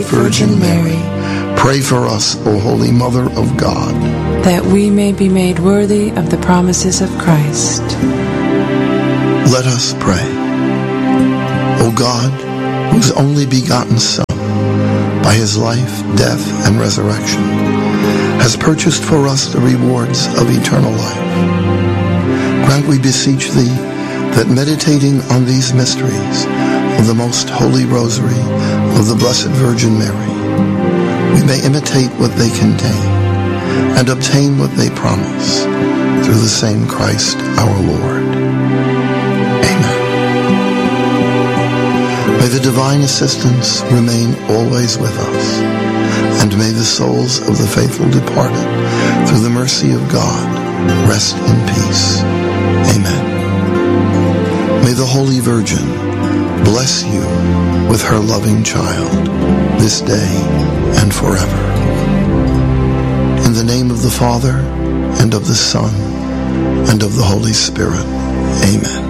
Virgin Mary, pray for us, O Holy Mother of God, that we may be made worthy of the promises of Christ. Let us pray. O God, whose only begotten Son, by his life, death, and resurrection, has purchased for us the rewards of eternal life, grant, we beseech thee, that meditating on these mysteries of the most holy rosary of the Blessed Virgin Mary, we may imitate what they contain and obtain what they promise, through the same Christ our Lord. Amen. May the divine assistance remain always with us, and may the souls of the faithful departed, through the mercy of God, rest in peace. Amen. May the Holy Virgin bless you with her loving child, this day and forever. In the name of the Father, and of the Son, and of the Holy Spirit. Amen.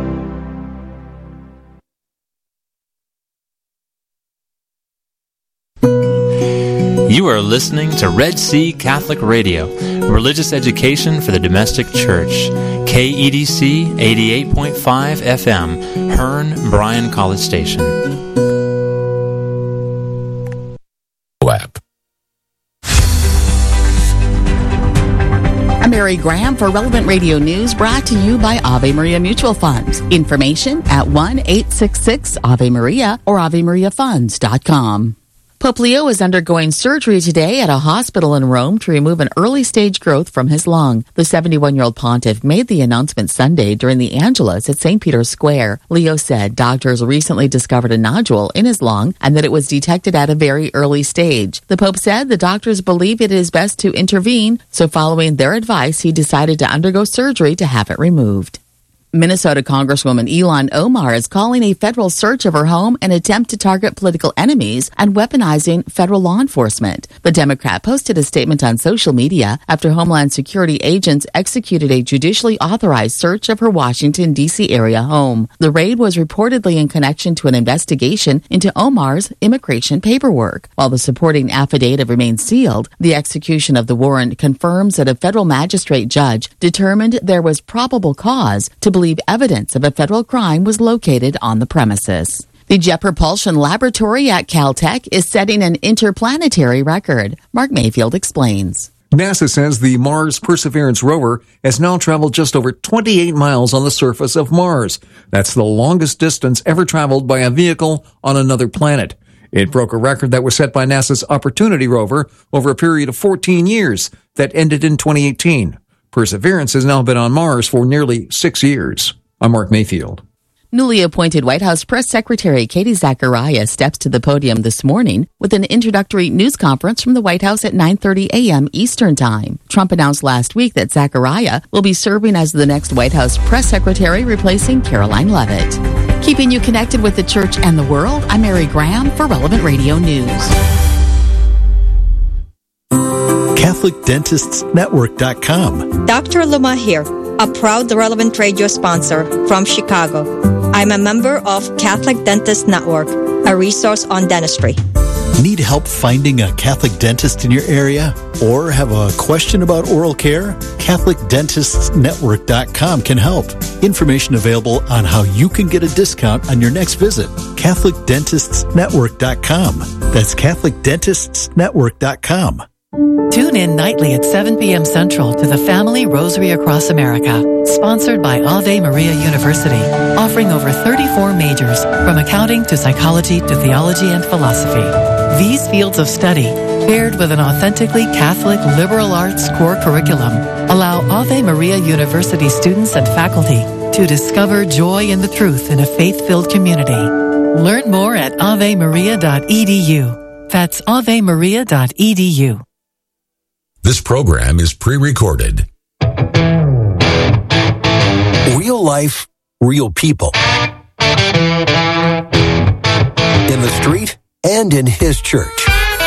You are listening to Red Sea Catholic Radio, religious education for the domestic church. KEDC 88.5 FM, Hearn, Bryan College Station. I'm Mary Graham for Relevant Radio News, brought to you by Ave Maria Mutual Funds. Information at 1-866-AVE-MARIA or AveMariaFunds.com. Pope Leo is undergoing surgery today at a hospital in Rome to remove an early-stage growth from his lung. The 71-year-old pontiff made the announcement Sunday during the Angelus at St. Peter's Square. Leo said doctors recently discovered a nodule in his lung and that it was detected at a very early stage. The Pope said the doctors believe it is best to intervene, so following their advice, he decided to undergo surgery to have it removed. Minnesota Congresswoman Ilhan Omar is calling a federal search of her home an attempt to target political enemies and weaponizing federal law enforcement. The Democrat posted a statement on social media after Homeland Security agents executed a judicially authorized search of her Washington, D.C. area home. The raid was reportedly in connection to an investigation into Omar's immigration paperwork. While the supporting affidavit remains sealed, the execution of the warrant confirms that a federal magistrate judge determined there was probable cause to believe evidence of a federal crime was located on the premises. The Jet Propulsion Laboratory at Caltech is setting an interplanetary record. Mark Mayfield explains. NASA says the Mars Perseverance rover has now traveled just over 28 miles on the surface of Mars. That's the longest distance ever traveled by a vehicle on another planet. It broke a record that was set by NASA's Opportunity rover over a period of 14 years that ended in 2018. Perseverance has now been on Mars for nearly 6 years. I'm Mark Mayfield. Newly appointed White House Press Secretary Katie Zachariah steps to the podium this morning with an introductory news conference from the White House at 9:30 a.m. Eastern Time. Trump announced last week that Zachariah will be serving as the next White House Press Secretary, replacing Caroline Leavitt. Keeping you connected with the church and the world, I'm Mary Graham for Relevant Radio News. CatholicDentistsNetwork.com. Dr. Luma here, a proud Relevant Radio sponsor from Chicago. I'm a member of Catholic Dentist Network, a resource on dentistry. Need help finding a Catholic dentist in your area? Or have a question about oral care? CatholicDentistsNetwork.com can help. Information available on how you can get a discount on your next visit. CatholicDentistsNetwork.com. That's CatholicDentistsNetwork.com. Tune in nightly at 7 p.m. Central to the Family Rosary Across America, sponsored by Ave Maria University, offering over 34 majors, from accounting to psychology to theology and philosophy. These fields of study, paired with an authentically Catholic liberal arts core curriculum, allow Ave Maria University students and faculty to discover joy in the truth in a faith-filled community. Learn more at avemaria.edu. That's avemaria.edu. This program is pre-recorded. Real life, real people. In the street and in his church.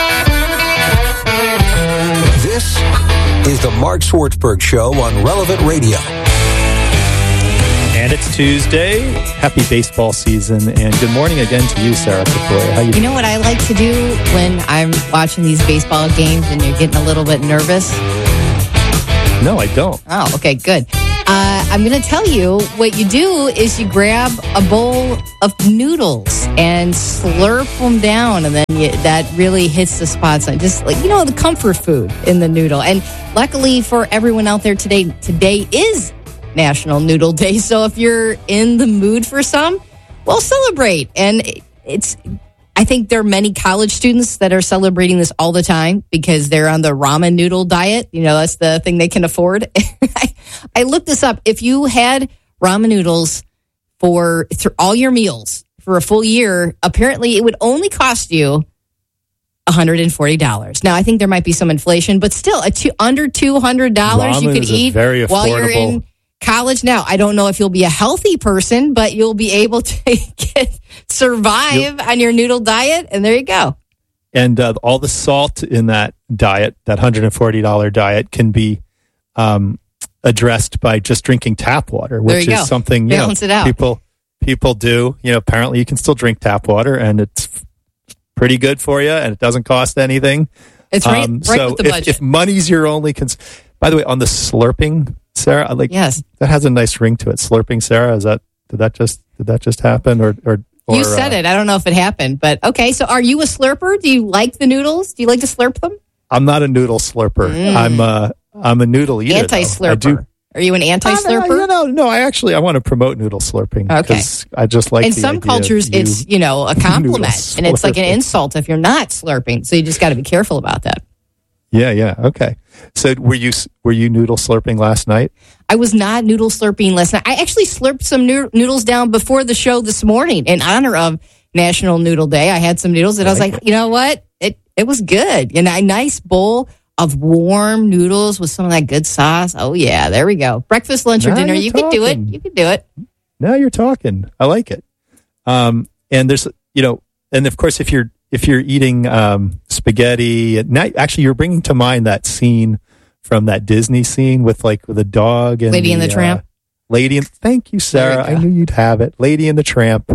This is the Mark Swartzberg Show on Relevant Radio. And And it's Tuesday. Happy baseball season. And good morning again to you, Sarah Katoya. How you doing? You know what I like to do when I'm watching these baseball games and you're getting a little bit nervous? No, I don't. Oh, okay, good. I'm going to tell you what you do is you grab a bowl of noodles and slurp them down, and then that really hits the spots. Just like, the comfort food in the noodle. And luckily for everyone out there today is National Noodle Day. So if you're in the mood for some, well, celebrate. And I think there are many college students that are celebrating this all the time because they're on the ramen noodle diet. That's the thing they can afford. I looked this up. If you had ramen noodles for all your meals for a full year, apparently it would only cost you $140. Now, I think there might be some inflation, but still, under $200 ramen you could eat very while you're in college. Now, I don't know if you'll be a healthy person, but you'll be able to survive on your noodle diet, and there you go. And all the salt in that diet, that $140 diet, can be addressed by just drinking tap water, which is something balance it out. People do. Apparently you can still drink tap water, and it's pretty good for you, and it doesn't cost anything. It's right with the budget. If money's your only by the way, on the slurping, Sarah, yes, that has a nice ring to it. Slurping, Sarah, did that just happen, or you said it? I don't know if it happened, but okay. So, are you a slurper? Do you like the noodles? Do you like to slurp them? I'm not a noodle slurper. I'm a noodle eater. Anti-slurper. Are you an anti-slurper? No. I want to promote noodle slurping. Okay. I just like. In some cultures, it's a compliment, and it's like an insult if you're not slurping. So you just got to be careful about that. Yeah. Okay. So were you noodle slurping last night? I was not noodle slurping last night. I actually slurped some noodles down before the show this morning in honor of National Noodle Day. I had some noodles, and I was like, you know what? It was good. And a nice bowl of warm noodles with some of that good sauce. Oh, yeah. There we go. Breakfast, lunch, or dinner. You can do it. You can do it. Now you're talking. I like it. And there's, and of course, if you're eating spaghetti, now actually you're bringing to mind that scene from that Disney scene with the dog and Lady and the Tramp. Thank you, Sarah. I knew you'd have it. Lady and the Tramp.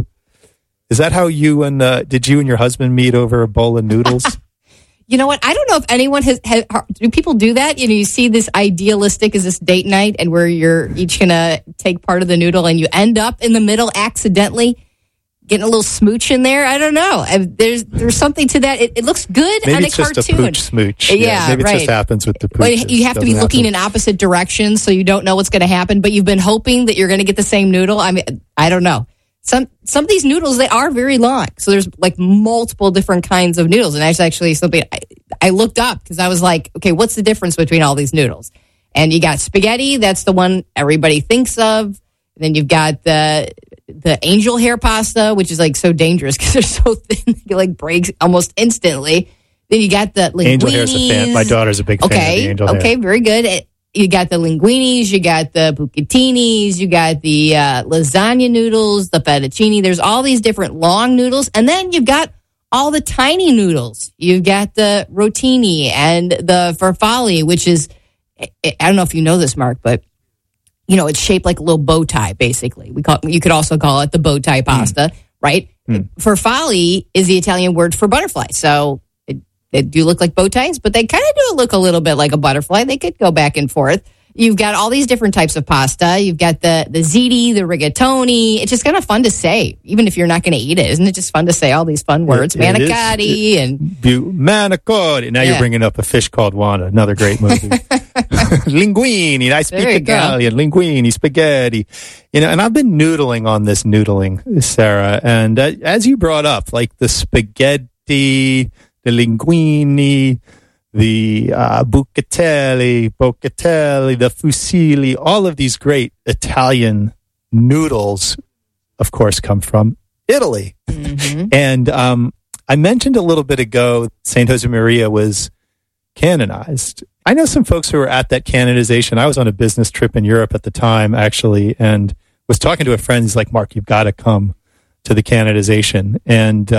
Is that how did you and your husband meet over a bowl of noodles? You know what? I don't know if anyone do people do that? You see this idealistic, is this date night and where you're each going to take part of the noodle and you end up in the middle accidentally getting a little smooch in there. I don't know. There's something to that. It looks good maybe on a it's cartoon. Just a pooch smooch. Yeah, maybe right. It just happens with the pooch. Well, you have to be looking in opposite directions, so you don't know what's going to happen, but you've been hoping that you're going to get the same noodle. I mean, I don't know. Some of these noodles, they are very long. So there's multiple different kinds of noodles. And that's actually something I looked up because I was like, okay, what's the difference between all these noodles? And you got spaghetti. That's the one everybody thinks of. And then you've got the angel hair pasta, which is so dangerous because they're so thin. It breaks almost instantly. Then you got the linguinis. Angel hair's a fan. My daughter's a big fan of the angel hair. Okay, very good. You got the linguinis, you got the bucatinis, you got the lasagna noodles, the fettuccine. There's all these different long noodles. And then you've got all the tiny noodles. You've got the rotini and the farfalle, which is, I don't know if you know this, Mark, but, it's shaped like a little bow tie, basically. You could also call it the bow tie pasta, right? Farfalle is the Italian word for butterfly. So they do look like bow ties, but they kind of do look a little bit like a butterfly. They could go back and forth. You've got all these different types of pasta. You've got the ziti, the rigatoni. It's just kind of fun to say, even if you're not going to eat it. Isn't it just fun to say all these fun words? Manicotti and... Manicotti. Now you're bringing up A Fish Called Wanda, another great movie. Linguini. I speak Italian. Linguini, spaghetti. And I've been noodling on this noodling, Sarah. And as you brought up, the spaghetti... the linguini, the bocatelli, the fusilli, all of these great Italian noodles, of course, come from Italy. Mm-hmm. And I mentioned a little bit ago, St. Josemaria was canonized. I know some folks who were at that canonization. I was on a business trip in Europe at the time, actually, and was talking to a friend. He's like, Mark, you've got to come to the canonization. And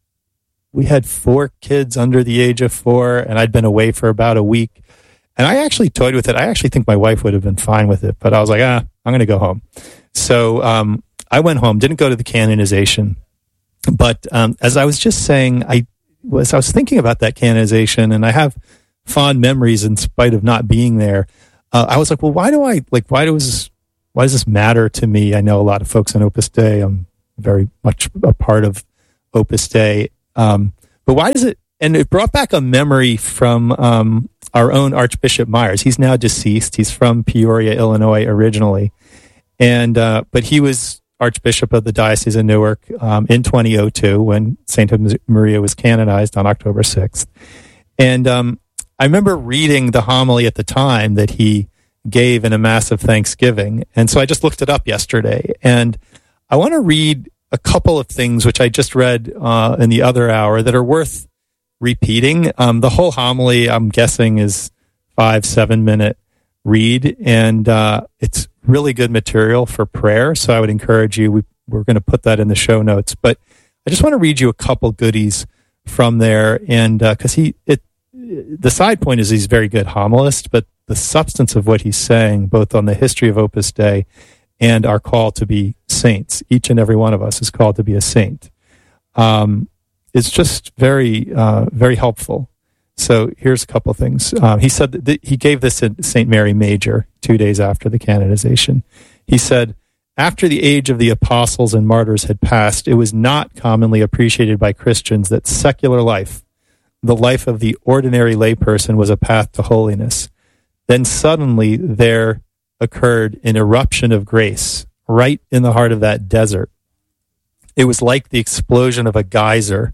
we had 4 kids under the age of 4, and I'd been away for about a week. And I actually toyed with it. I actually think my wife would have been fine with it, but I was like, I'm going to go home. So I went home, didn't go to the canonization, but as I was just saying, I was thinking about that canonization, and I have fond memories in spite of not being there. I was like, well, why does this matter to me? I know a lot of folks in Opus Dei. I'm very much a part of Opus Dei. But why does it? And it brought back a memory from our own Archbishop Myers. He's now deceased. He's from Peoria, Illinois, originally, and but he was Archbishop of the Diocese of Newark in 2002 when Saint Josemaria was canonized on October 6th. And I remember reading the homily at the time that he gave in a Mass of Thanksgiving, and so I just looked it up yesterday, and I want to read a couple of things which I just read in the other hour that are worth repeating. The whole homily, I'm guessing, is 5-7 minute read, and it's really good material for prayer. So I would encourage you. We're going to put that in the show notes, but I just want to read you a couple goodies from there, and because the side point is he's a very good homilist, but the substance of what he's saying, both on the history of Opus Dei and our call to be saints, each and every one of us is called to be a saint. It's just very, very helpful. So here's a couple things. He said that he gave this at St. Mary Major 2 days after the canonization. He said, after the age of the apostles and martyrs had passed, it was not commonly appreciated by Christians that secular life, the life of the ordinary layperson, was a path to holiness. Then suddenly there occurred an eruption of grace right in the heart of that desert. It was like the explosion of a geyser.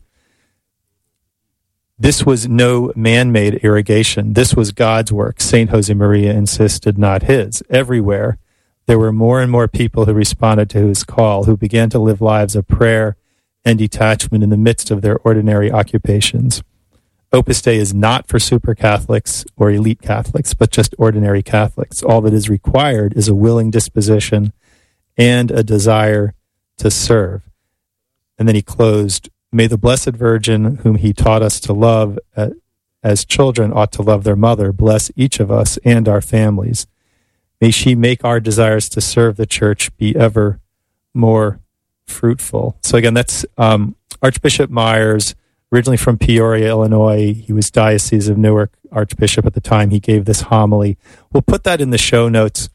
This was no man-made irrigation. This was God's work. Saint Josemaria insisted, not his. Everywhere, there were more and more people who responded to his call, who began to live lives of prayer and detachment in the midst of their ordinary occupations. Opus Dei is not for super Catholics or elite Catholics, but just ordinary Catholics. All that is required is a willing disposition and a desire to serve. And then he closed, may the Blessed Virgin, whom he taught us to love as children ought to love their mother, bless each of us and our families. May she make our desires to serve the Church be ever more fruitful. So again, that's Archbishop Myers, originally from Peoria, Illinois. He was Diocese of Newark Archbishop at the time he gave this homily. We'll put that in the show notes.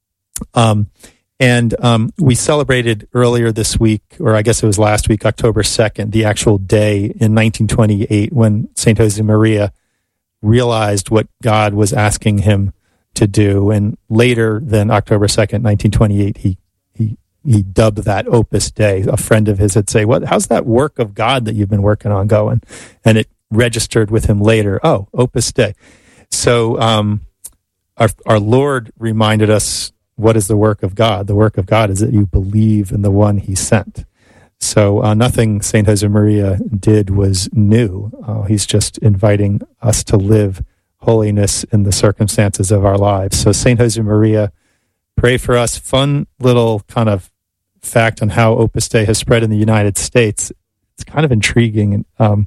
And we celebrated earlier this week, or I guess it was last week, October 2nd, the actual day in 1928 when St. Josemaria realized what God was asking him to do. And later than October 2nd, 1928, he dubbed that Opus Dei. A friend of his would say, how's that work of God that you've been working on going? And it registered with him later, Opus Dei. So our Lord reminded us, what is the work of God? The work of God is that you believe in the one he sent. So nothing St. Josemaria did was new. He's just inviting us to live holiness in the circumstances of our lives. So St. Josemaria, pray for us. Fun little kind of fact on how Opus Dei has spread in the United States. It's kind of intriguing. Father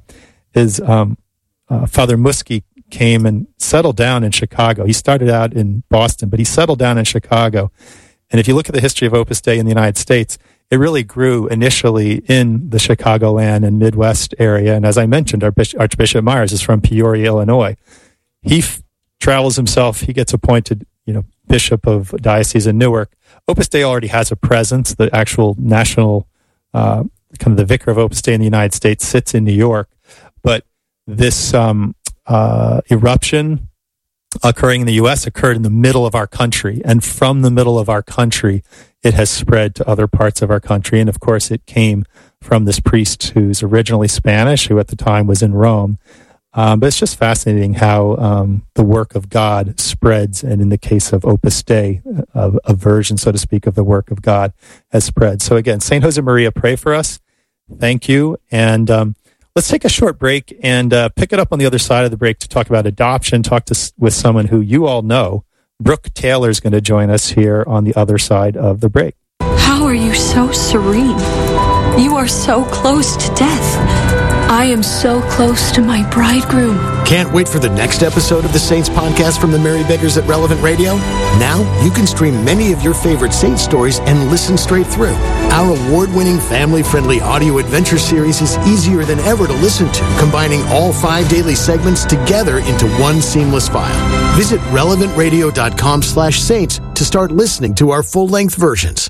Muskie came and settled down in Chicago. He started out in Boston, but he settled down in Chicago. And if you look at the history of Opus Dei in the United States, it really grew initially in the Chicagoland and Midwest area. And as I mentioned, Archbishop Myers is from Peoria, Illinois. He travels himself. He gets appointed, Bishop of Diocese of Newark. Opus Dei already has a presence. The actual national, kind of the vicar of Opus Dei in the United States sits in New York. But this eruption occurring in the U.S. occurred in the middle of our country. And from the middle of our country, it has spread to other parts of our country. And of course, it came from this priest who's originally Spanish, who at the time was in Rome. But it's just fascinating how the work of God spreads. And in the case of Opus Dei, a version, so to speak, of the work of God has spread. So again, St. Josemaria, pray for us. Thank you. And let's take a short break and pick it up on the other side of the break to talk about adoption, with someone who you all know. Brooke Taylor is going to join us here on the other side of the break. How are you so serene? You are so close to death. I am so close to my bridegroom. Can't wait for the next episode of the Saints podcast from the Mary Beggars at Relevant Radio? Now you can stream many of your favorite Saints stories and listen straight through. Our award-winning, family-friendly audio adventure series is easier than ever to listen to, combining all 5 daily segments together into one seamless file. Visit relevantradio.com/saints to start listening to our full-length versions.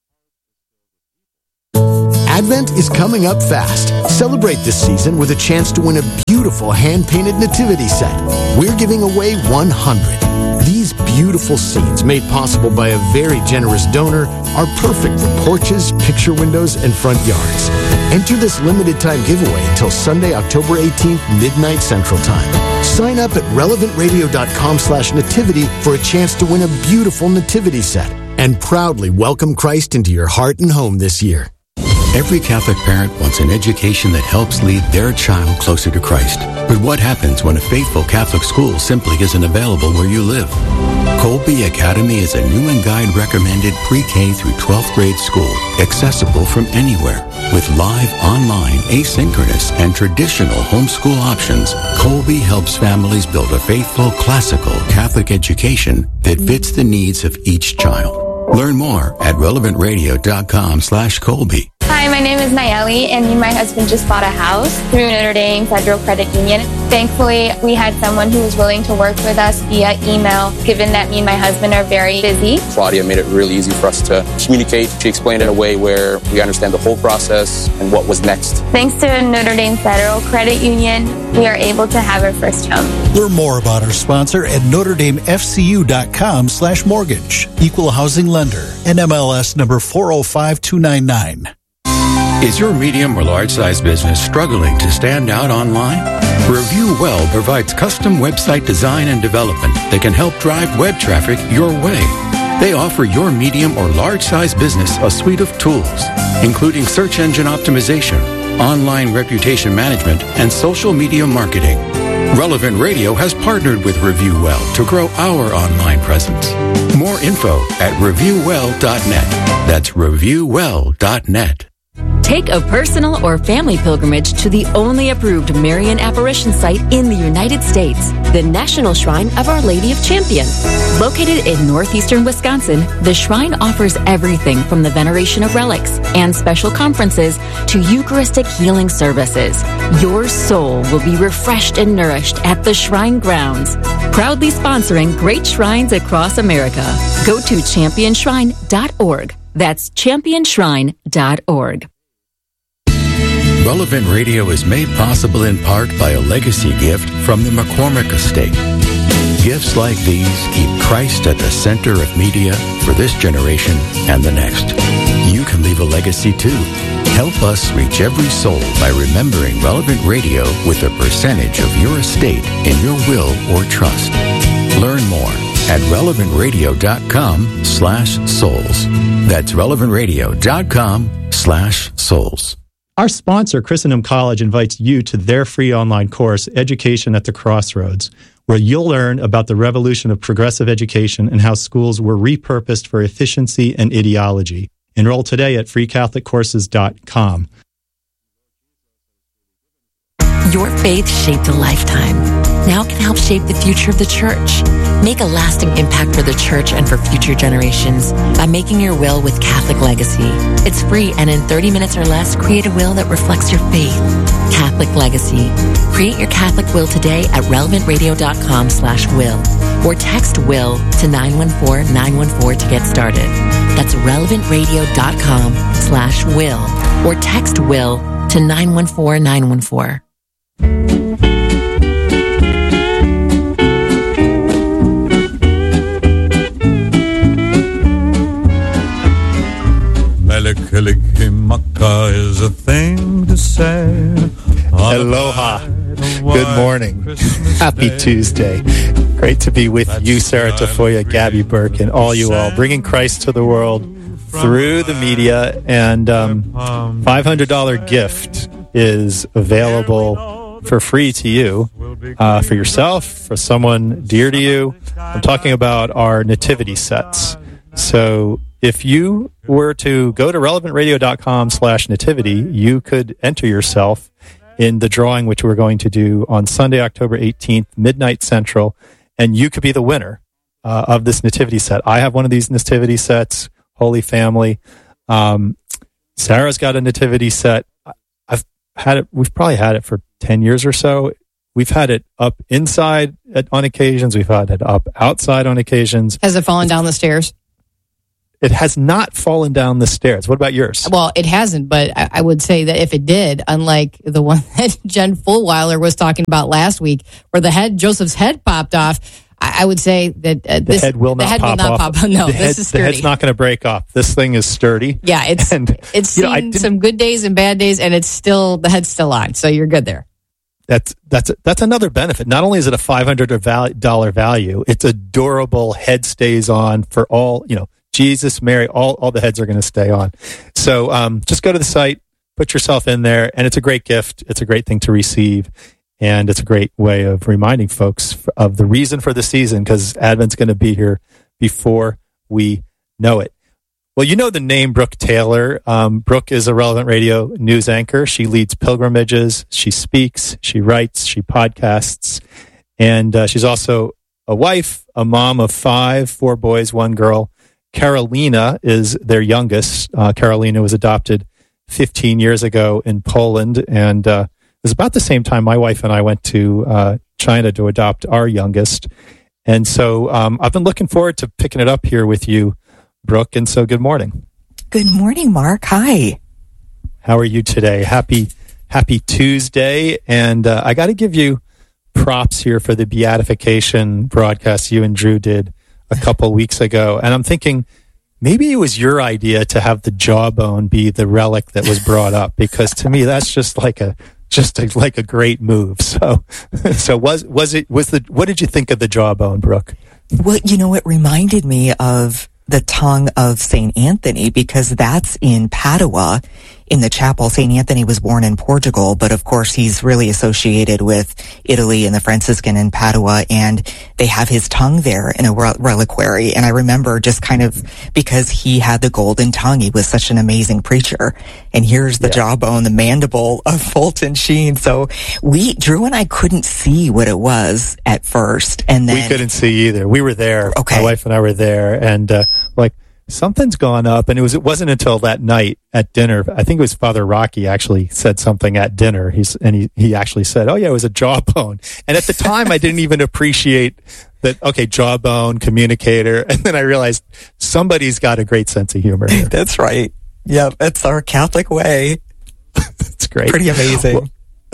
Advent is coming up fast. Celebrate this season with a chance to win a beautiful hand-painted nativity set. We're giving away 100. These beautiful scenes, made possible by a very generous donor, are perfect for porches, picture windows, and front yards. Enter this limited-time giveaway until Sunday, October 18th, midnight Central Time. Sign up at relevantradio.com/nativity for a chance to win a beautiful nativity set and proudly welcome Christ into your heart and home this year. Every Catholic parent wants an education that helps lead their child closer to Christ. But what happens when a faithful Catholic school simply isn't available where you live? Colby Academy is a new and guide recommended pre-K through 12th grade school, accessible from anywhere. With live, online, asynchronous, and traditional homeschool options, Colby helps families build a faithful, classical Catholic education that fits the needs of each child. Learn more at relevantradio.com/Colby. Hi, my name is Nayeli, and me and my husband just bought a house through Notre Dame Federal Credit Union. Thankfully, we had someone who was willing to work with us via email, given that me and my husband are very busy. Claudia made it really easy for us to communicate. She explained it in a way where we understand the whole process and what was next. Thanks to Notre Dame Federal Credit Union, we are able to have our first home. Learn more about our sponsor at NotreDameFCU.com/mortgage. Equal housing lender. NMLS number 405299. Is your medium or large size business struggling to stand out online? Review Well provides custom website design and development that can help drive web traffic your way. They offer your medium or large size business a suite of tools, including search engine optimization, online reputation management, and social media marketing. Relevant Radio has partnered with Review Well to grow our online presence. More info at reviewwell.net. That's reviewwell.net. Take a personal or family pilgrimage to the only approved Marian apparition site in the United States, the National Shrine of Our Lady of Champion. Located in northeastern Wisconsin, the shrine offers everything from the veneration of relics and special conferences to Eucharistic healing services. Your soul will be refreshed and nourished at the shrine grounds. Proudly sponsoring great shrines across America. Go to championshrine.org. That's championshrine.org. Relevant Radio is made possible in part by a legacy gift from the McCormick Estate. Gifts like these keep Christ at the center of media for this generation and the next. You can leave a legacy too. Help us reach every soul by remembering Relevant Radio with a percentage of your estate in your will or trust. Learn more at relevantradio.com/souls. That's relevantradio.com/souls. Our sponsor, Christendom College, invites you to their free online course, Education at the Crossroads, where you'll learn about the revolution of progressive education and how schools were repurposed for efficiency and ideology. Enroll today at freecatholiccourses.com. Your faith shaped a lifetime. Now can help shape the future of the church. Make a lasting impact for the church and for future generations by making your will with Catholic Legacy. It's free, and in 30 minutes or less, create a will that reflects your faith. Catholic Legacy. Create your Catholic will today at relevantradio.com/will or text will to 914-914 to get started. That's relevantradio.com/will or text will to 914-914. Melikilikimaka is a thing to say. Aloha. Good morning. Happy Tuesday. Great to be with you, Sarah Tafoya, Gabby Burke, and all you all, bringing Christ to the world through the media. And $500 gift is available for free to you, for yourself, for someone dear to you. I'm talking about our nativity sets. So if you were to go to relevantradio.com/nativity, you could enter yourself in the drawing, which we're going to do on Sunday, October 18th, midnight Central, and you could be the winner of this nativity set. I have one of these nativity sets, Holy Family. Sarah's got a nativity set. I've had it. We've probably had it for 10 years or so. We've had it up inside on occasions. We've had it up outside on occasions. Has it fallen down the stairs? It has not fallen down the stairs. What about yours? Well, it hasn't, but I would say that if it did, unlike the one that Jen Fulweiler was talking about last week, where Joseph's head popped off, I would say that the head will not pop off. No, this is sturdy. The head's not going to break off. This thing is sturdy. Yeah, it's seen some good days and bad days, and the head's still on, so you're good there. That's another benefit. Not only is it a $500 value, it's a durable head stays on for all, Jesus, Mary, all the heads are going to stay on. So just go to the site, put yourself in there, and it's a great gift. It's a great thing to receive. And it's a great way of reminding folks of the reason for the season, because Advent's going to be here before we know it. Well, you know the name Brooke Taylor. Brooke is a Relevant Radio news anchor. She leads pilgrimages. She speaks. She writes. She podcasts. And she's also a wife, a mom of 4 boys, 1 girl. Carolina is their youngest. Carolina was adopted 15 years ago in Poland, and it was about the same time my wife and I went to China to adopt our youngest. And so I've been looking forward to picking it up here with you, Brooke. And so good morning. Good morning, Mark. Hi. How are you today? Happy Tuesday. And I got to give you props here for the beatification broadcast you and Drew did a couple weeks ago. And I'm thinking maybe it was your idea to have the jawbone be the relic that was brought up, because to me, that's just like a great move. So what did you think of the jawbone, Brooke? Well, it reminded me of the tongue of St. Anthony, because that's in Padua in the chapel. St. Anthony was born in Portugal, but of course he's really associated with Italy and the Franciscan in Padua, and they have his tongue there in a reliquary. And I remember just kind of, because he had the golden tongue, he was such an amazing preacher. And here's the jawbone, the mandible of Fulton Sheen. So Drew and I couldn't see what it was at first. And then we couldn't see either. We were there. Okay. My wife and I were there, and something's gone up. And it wasn't until that night at dinner, I think it was Father Rocky actually said something at dinner. He actually said, "Oh yeah, it was a jawbone." And at the time I didn't even appreciate that. Okay, jawbone, communicator. And then I realized somebody's got a great sense of humor here. That's right. Yep. It's our Catholic way. It's great. Pretty amazing. Well,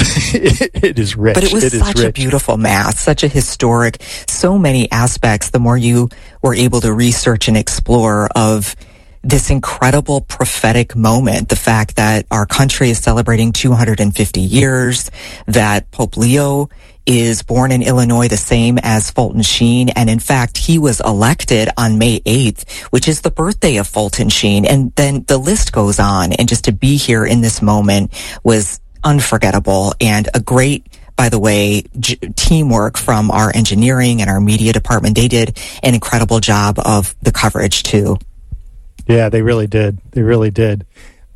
it is rich. But it was such a beautiful Mass, such a historic, so many aspects, the more you were able to research and explore of this incredible prophetic moment, the fact that our country is celebrating 250 years, that Pope Leo is born in Illinois, the same as Fulton Sheen. And in fact, he was elected on May 8th, which is the birthday of Fulton Sheen. And then the list goes on. And just to be here in this moment was unforgettable, and a great, by the way, teamwork from our engineering and our media department. They did an incredible job of the coverage too. Yeah, they really did. They really did.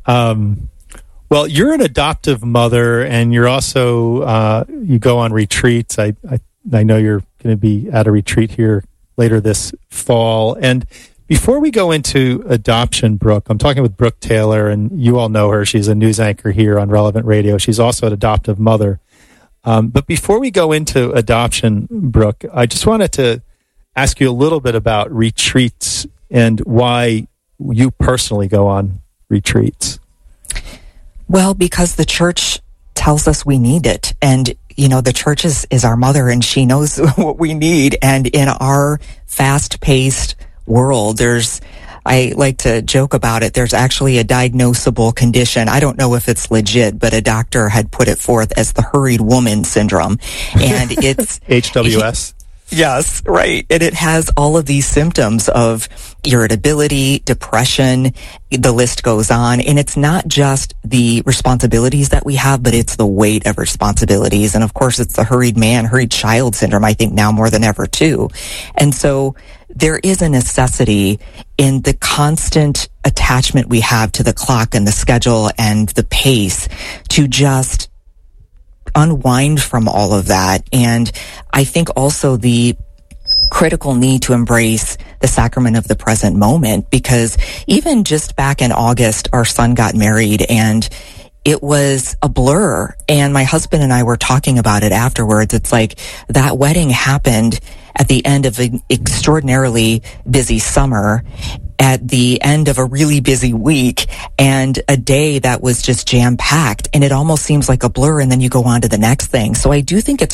Well, you're an adoptive mother, and you're also you go on retreats. I know you're going to be at a retreat here later this fall. And before we go into adoption, Brooke, I'm talking with Brooke Taylor, and you all know her. She's a news anchor here on Relevant Radio. She's also an adoptive mother. But before we go into adoption, Brooke, I just wanted to ask you a little bit about retreats and why you personally go on retreats. Well, because the church tells us we need it. And, the church is our mother, and she knows what we need. And in our fast-paced world, I like to joke about it, there's actually a diagnosable condition. I don't know if it's legit, but a doctor had put it forth as the hurried woman syndrome. And it's HWS. Yes, right. And it has all of these symptoms of irritability, depression, the list goes on. And it's not just the responsibilities that we have, but it's the weight of responsibilities. And of course, it's the hurried man, hurried child syndrome, I think now more than ever too. And so there is a necessity in the constant attachment we have to the clock and the schedule and the pace to just unwind from all of that. And I think also the critical need to embrace the sacrament of the present moment, because even just back in August, our son got married and it was a blur. And my husband and I were talking about it afterwards. It's like that wedding happened at the end of an extraordinarily busy summer, at the end of a really busy week, and a day that was just jam-packed. And it almost seems like a blur, and then you go on to the next thing. So I do think it's